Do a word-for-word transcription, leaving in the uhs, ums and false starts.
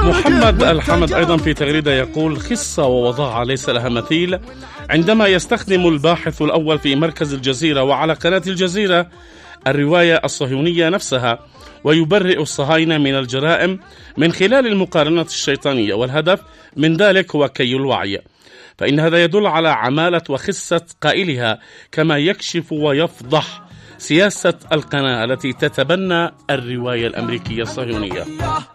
محمد الحمد أيضا في تغريدة يقول: خصة ووضاعة ليس لها مثيل عندما يستخدم الباحث الأول في مركز الجزيرة وعلى قناة الجزيرة الرواية الصهيونية نفسها، ويبرئ الصهاينة من الجرائم من خلال المقارنة الشيطانية، والهدف من ذلك هو كي الوعي، فإن هذا يدل على عمالة وخسة قائلها، كما يكشف ويفضح سياسة القناة التي تتبنى الرواية الأمريكية الصهيونية.